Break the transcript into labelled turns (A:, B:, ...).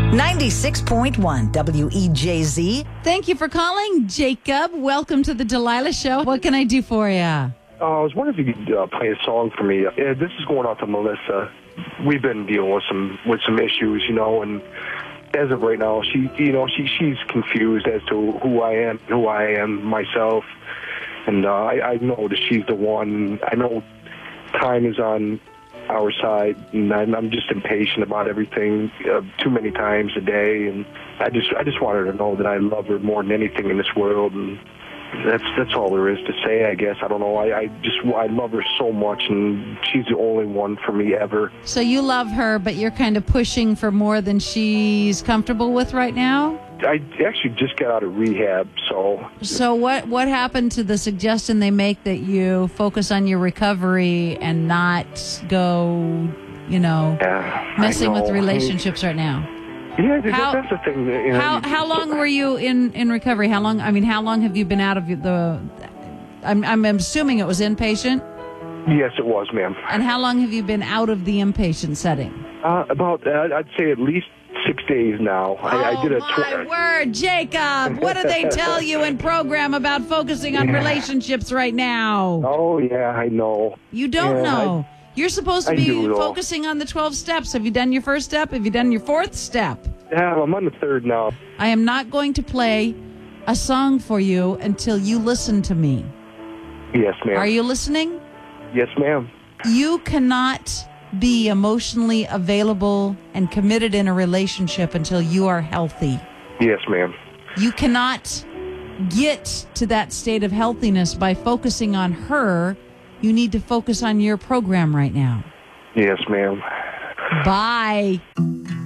A: 96.1 WEJZ.
B: Thank you for calling, Jacob. Welcome to the Delilah Show. What can I do for you?
C: I was wondering if you could play a song for me. This is going out to Melissa. We've been dealing with some issues, and as of right now, she's confused as to who I am myself, and I know that she's the one. I know time is on our side, and I'm just impatient about everything too many times a day, and I just want her to know that I love her more than anything in this world, and that's all there is to say, I guess. I don't know. I love her so much, and she's the only one for me ever.
B: So you love her, but you're kind of pushing for more than she's comfortable with right now?
C: I actually just got out of rehab, so...
B: So what happened to the suggestion they make that you focus on your recovery and not go, messing with relationships right now?
C: Yeah, that's the thing.
B: How long were you in recovery? How long have you been out of the... I'm assuming it was inpatient?
C: Yes, it was, ma'am.
B: And how long have you been out of the inpatient setting?
C: About, I'd say at least 6 days now. I did
B: my word, Jacob! What do they tell you in program about focusing on relationships right now?
C: Oh, yeah, I know.
B: You don't know. You're supposed to be focusing on the 12 steps. Have you done your first step? Have you done your fourth step?
C: Yeah, I'm on the third now.
B: I am not going to play a song for you until you listen to me.
C: Yes, ma'am.
B: Are you listening?
C: Yes, ma'am.
B: You cannot be emotionally available and committed in a relationship until you are healthy.
C: Yes, ma'am.
B: You cannot get to that state of healthiness by focusing on her. You need to focus on your program right now.
C: Yes, ma'am.
B: Bye.